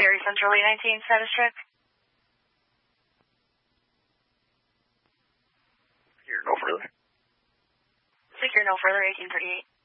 Gary Central 819 status check. Secure no further. Secure no further 1838.